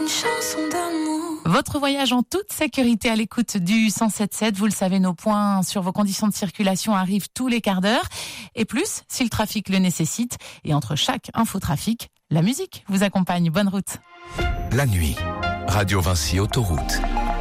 une chanson d'amour. Votre voyage en toute sécurité à l'écoute du 107.7. Vous le savez, nos points sur vos conditions de circulation arrivent tous les quarts d'heure. Et plus, si le trafic le nécessite. Et entre chaque infotrafic, la musique vous accompagne. Bonne route. La nuit, Radio Vinci Autoroute.